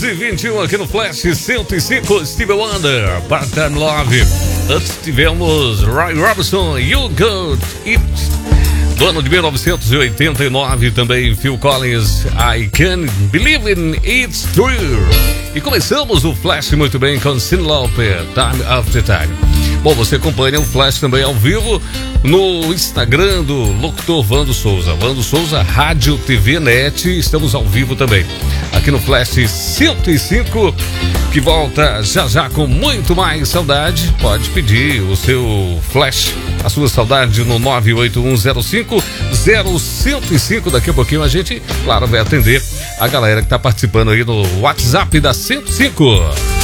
11h21 aqui no Flash 105, Stevie Wonder, Part-Time Love. Antes tivemos Roy Orbison, You Got It. Do ano de 1989 também Phil Collins, I Can't Believe It's True. E começamos o Flash muito bem com Cyndi Lauper, Time After Time. Bom, você acompanha o Flash também ao vivo no Instagram do locutor Vando Souza. Vando Souza, Rádio TV Net. Estamos ao vivo também aqui no Flash 105, que volta já já com muito mais saudade. Pode pedir o seu Flash, a sua saudade no 981050105. Daqui a pouquinho a gente, claro, vai atender a galera que está participando aí no WhatsApp da 105.